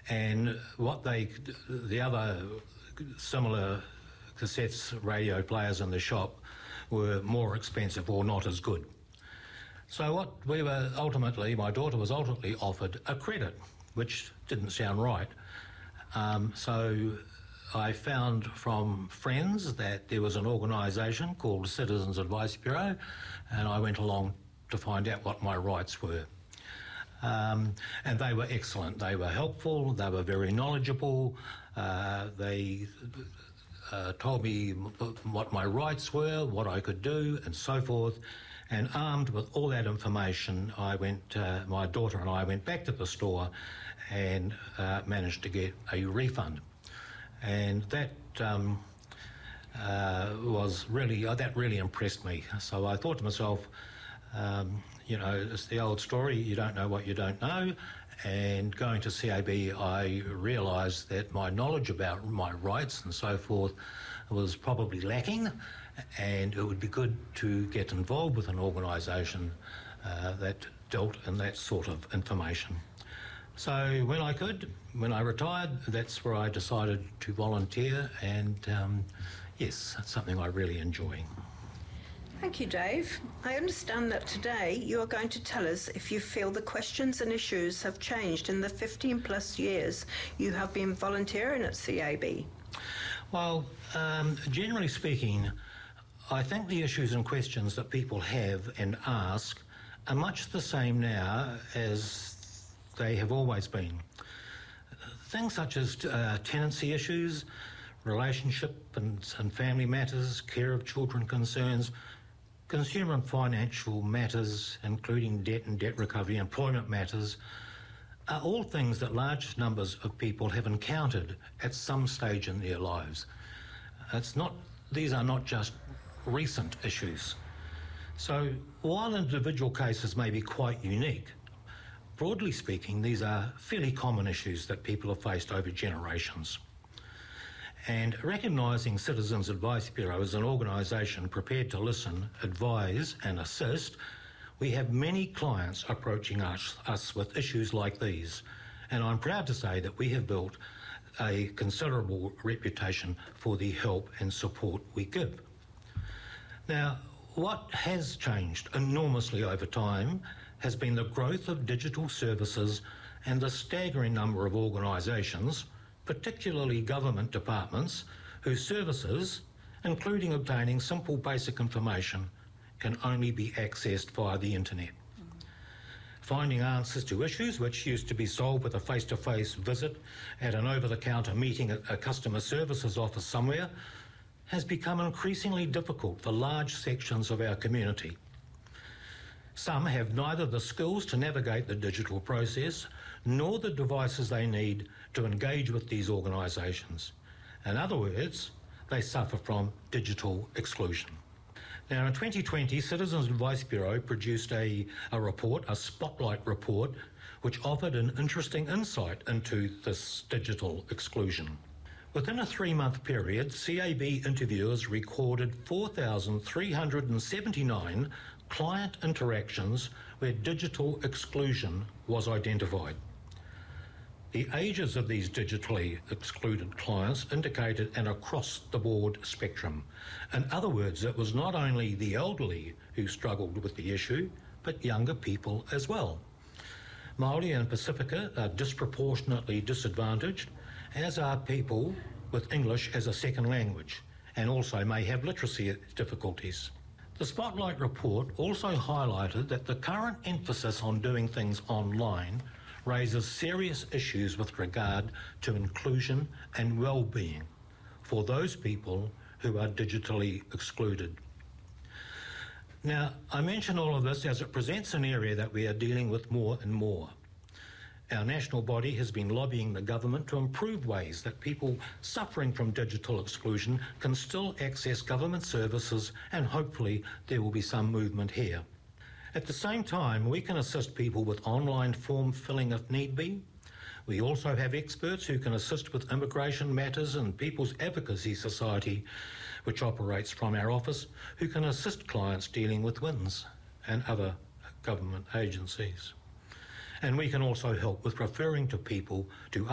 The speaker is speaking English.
And the other similar cassettes, radio players in the shop were more expensive or not as good. So my daughter was ultimately offered a credit, which didn't sound right. So I found from friends that there was an organisation called Citizens Advice Bureau, and I went along to find out what my rights were. And they were excellent. They were helpful. They were very knowledgeable. They told me what my rights were, what I could do, and so forth. And armed with all that information, my daughter and I went back to the store and managed to get a refund. And that really impressed me. So I thought to myself, it's the old story, you don't know what you don't know. And going to CAB, I realised that my knowledge about my rights and so forth was probably lacking, and it would be good to get involved with an organisation that dealt in that sort of information. So when I retired, that's where I decided to volunteer, and yes, it's something I really enjoy. Thank you, Dave. I understand that today you are going to tell us if you feel the questions and issues have changed in the 15 plus years you have been volunteering at CAB. Well, generally speaking, I think the issues and questions that people have and ask are much the same now as they have always been. Things such as tenancy issues, relationship and family matters, care of children concerns, consumer and financial matters, including debt and debt recovery, employment matters, are all things that large numbers of people have encountered at some stage in their lives. These are not just recent issues. So while individual cases may be quite unique, broadly speaking, these are fairly common issues that people have faced over generations. And recognising Citizens Advice Bureau as an organisation prepared to listen, advise and assist, we have many clients approaching us with issues like these. And I'm proud to say that we have built a considerable reputation for the help and support we give. Now, what has changed enormously over time has been the growth of digital services and the staggering number of organisations, particularly government departments, whose services, including obtaining simple basic information, can only be accessed via the internet. Finding answers to issues which used to be solved with a face-to-face visit at an over-the-counter meeting at a customer services office somewhere has become increasingly difficult for large sections of our community. Some have neither the skills to navigate the digital process nor the devices they need to engage with these organisations. In other words, they suffer from digital exclusion. Now in 2020, Citizens Advice Bureau produced a report, a spotlight report, which offered an interesting insight into this digital exclusion. Within a 3-month period, CAB interviewers recorded 4,379 client interactions where digital exclusion was identified. The ages of these digitally excluded clients indicated an across-the-board spectrum. In other words, it was not only the elderly who struggled with the issue, but younger people as well. Māori and Pacifica are disproportionately disadvantaged, as are people with English as a second language, and also may have literacy difficulties. The Spotlight report also highlighted that the current emphasis on doing things online raises serious issues with regard to inclusion and well-being for those people who are digitally excluded. Now, I mention all of this as it presents an area that we are dealing with more and more. Our national body has been lobbying the government to improve ways that people suffering from digital exclusion can still access government services, and hopefully there will be some movement here. At the same time, we can assist people with online form filling if need be. We also have experts who can assist with immigration matters, and People's Advocacy Society, which operates from our office, who can assist clients dealing with WINS and other government agencies. And we can also help with referring to people to